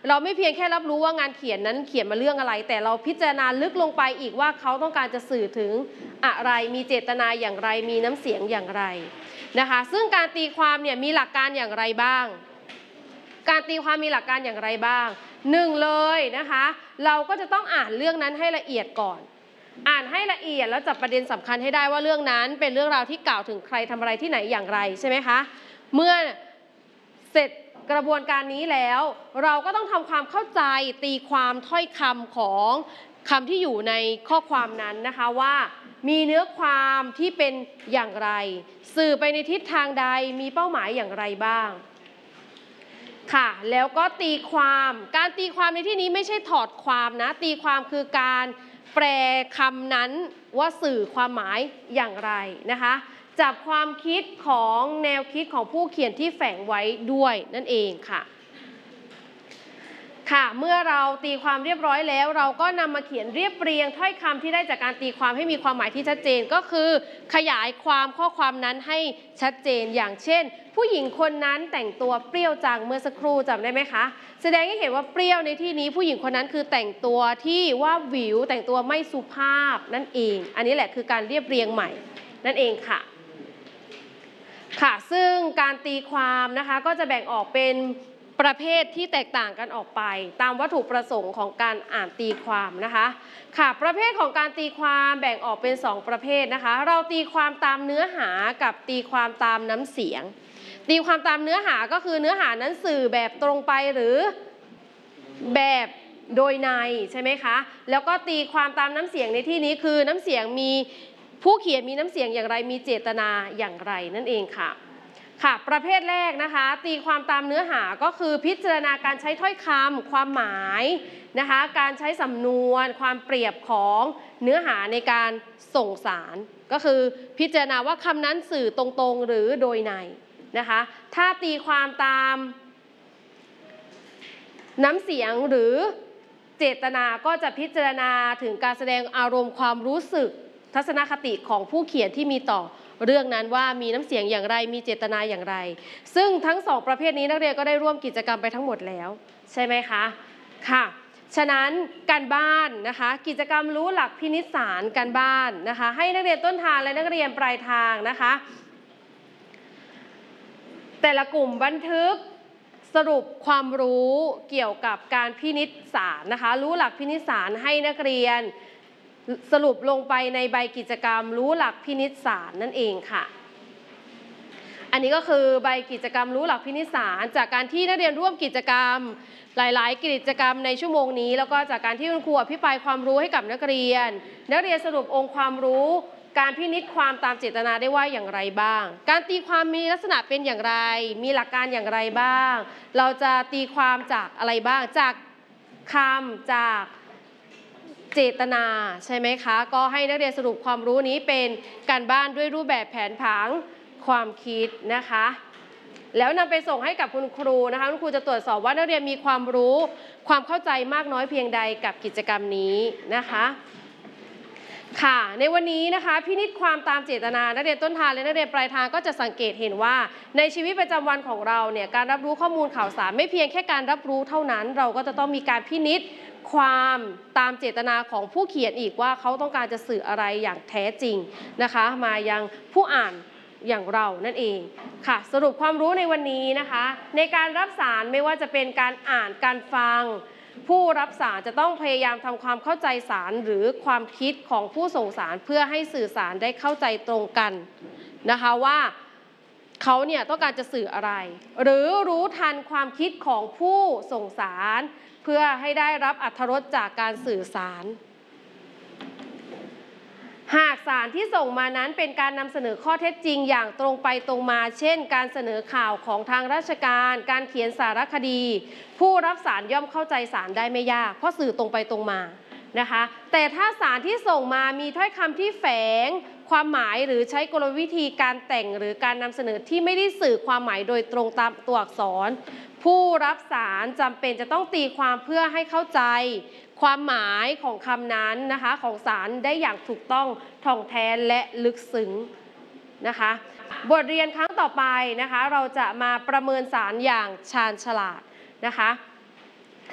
เราไม่เพียงแค่รับรู้ว่างานเขียนนั้นเขียนมาเรื่องอะไรแต่เราพิจารณาลึกลงไปอีกว่าเขาต้องการจะสื่อถึงอะไรมีเจตนาอย่างไรมีน้ำเสียงอย่างไรนะคะซึ่งการตีความเนี่ยมีหลักการอย่างไรบ้างการตีความมีหลักการอย่างไรบ้างหนึ่งเลยนะคะเราก็จะต้องอ่านเรื่องนั้นให้ละเอียดก่อนอ่านให้ละเอียดแล้วจับประเด็นสำคัญให้ได้ว่าเรื่องนั้นเป็นเรื่องราวที่กล่าวถึงใครทำอะไรที่ไหนอย่างไรใช่ไหมคะเมื่อเสร็จกระบวนการนี้แล้วเราก็ต้องทำความเข้าใจตีความถ้อยคำของคำที่อยู่ในข้อความนั้นนะคะว่ามีเนื้อความที่เป็นอย่างไรสื่อไปในทิศทางใดมีเป้าหมายอย่างไรบ้างค่ะแล้วก็ตีความการตีความในที่นี้ไม่ใช่ถอดความนะตีความคือการแปลคำนั้นว่าสื่อความหมายอย่างไรนะคะจับความคิดของแนวคิดของผู้เขียนที่แฝงไว้ด้วยนั่นเองค่ะเมื่อเราตีความเรียบร้อยแล้วเราก็นำมาเขียนเรียบเรียงถ้อยคำที่ได้จากการตีความให้มีความหมายที่ชัดเจนก็คือขยายความข้อความนั้นให้ชัดเจนอย่างเช่นผู้หญิงคนนั้นแต่งตัวเปรี้ยวจังเมื่อสักครู่จำได้ไหมคะแสดงให้เห็นว่าเปรี้ยวในที่นี้ผู้หญิงคนนั้นคือแต่งตัวที่ว่าหวิวแต่งตัวไม่สุภาพนั่นเองอันนี้แหละคือการเรียบเรียงใหม่นั่นเองค่ะซึ่งการตีความนะคะก็จะแบ่งออกเป็นประเภทที่แตกต่างกันออกไปตามวัตถุประสงค์ของการอ่านตีความนะคะประเภทของการตีความแบ่งออกเป็น2ประเภทนะคะเราตีความตามเนื้อหากับตีความตามน้ำเสียงตีความตามเนื้อหาก็คือเนื้อหานั้นสื่อแบบตรงไปหรือแบบโดยในใช่ไหมคะแล้วก็ตีความตามน้ำเสียงในที่นี้คือน้ำเสียงมีผู้เขียนมีน้ำเสียงอย่างไรมีเจตนาอย่างไรนั่นเองค่ะประเภทแรกนะคะตีความตามเนื้อหาก็คือพิจารณาการใช้ถ้อยคำความหมายนะคะการใช้สำนวนความเปรียบของเนื้อหาในการส่งสารก็คือพิจารณาว่าคำนั้นสื่อตรงๆหรือโดยในนะคะถ้าตีความตามน้ำเสียงหรือเจตนาก็จะพิจารณาถึงการแสดงอารมณ์ความรู้สึกทัศนคติของผู้เขียนที่มีต่อเรื่องนั้นว่ามีน้ำเสียงอย่างไรมีเจตนาอย่างไรซึ่งทั้ง2ประเภทนี้นักเรียนก็ได้ร่วมกิจกรรมไปทั้งหมดแล้วใช่ไหมคะฉะนั้นการบ้านนะคะกิจกรรมรู้หลักพินิจศาลการบ้านนะคะให้นักเรียนต้นทางและนักเรียนปลายทางนะคะแต่ละกลุ่มบันทึกสรุปความรู้เกี่ยวกับการพินิจศาลนะคะรู้หลักพินิจศาลให้นักเรียนสรุปลงไปในใบกิจกรรมรู้หลักพินิจศาลนั่นเองค่ะอันนี้ก็คือใบกิจกรรมรู้หลักพินิจศาลจากการที่นักเรียนร่วมกิจกรรมหลายๆกิจกรรมในชั่วโมงนี้แล้วก็จากการที่คุณครูอภิปรายความรู้ให้กับนักเรียนสรุปองค์ความรู้การพินิจความตามเจตนาได้ว่าอย่างไรบ้างการตีความมีลักษณะเป็นอย่างไรมีหลักการอย่างไรบ้างเราจะตีความจากอะไรบ้างจากคำจากเจตนาใช่ไหมคะก็ให้นักเรียนสรุปความรู้นี้เป็นการบ้านด้วยรูปแบบแผนผังความคิดนะคะแล้วนำไปส่งให้กับคุณครูนะคะคุณครูจะตรวจสอบว่านักเรียนมีความรู้ความเข้าใจมากน้อยเพียงใดกับกิจกรรมนี้นะคะในวันนี้นะคะพินิจความตามเจตนานักเรียนต้นทางและนักเรียนปลายทางก็จะสังเกตเห็นว่าในชีวิตประจำวันของเราเนี่ยการรับรู้ข้อมูลข่าวสารไม่เพียงแค่การรับรู้เท่านั้นเราก็จะต้องมีการพินิจความตามเจตนาของผู้เขียนอีกว่าเขาต้องการจะสื่ออะไรอย่างแท้จริงนะคะมายังผู้อ่านอย่างเรานั่นเองสรุปความรู้ในวันนี้นะคะในการรับสารไม่ว่าจะเป็นการอ่านการฟังผู้รับสารจะต้องพยายามทำความเข้าใจสารหรือความคิดของผู้ส่งสารเพื่อให้สื่อสารได้เข้าใจตรงกันนะคะว่าเขาเนี่ยต้องการจะสื่ออะไรหรือรู้ทันความคิดของผู้ส่งสารเพื่อให้ได้รับอรรถรสจากการสื่อสารหากสารที่ส่งมานั้นเป็นการนำเสนอข้อเท็จจริงอย่างตรงไปตรงมาเช่นการเสนอข่าวของทางราชการการเขียนสารคดีผู้รับสารย่อมเข้าใจสารได้ไม่ยากเพราะสื่อตรงไปตรงมานะคะแต่ถ้าสารที่ส่งมามีถ้อยคำที่แฝงความหมายหรือใช้กลวิธีการแต่งหรือการนำเสนอที่ไม่ได้สื่อความหมายโดยตรงตามตัวอักษรผู้รับสารจำเป็นจะต้องตีความเพื่อให้เข้าใจความหมายของคำนั้นนะคะของสารได้อย่างถูกต้องท่องแท้และลึกซึ้งนะคะบทเรียนครั้งต่อไปนะคะเราจะมาประเมินสารอย่างชาญฉลาดนะคะ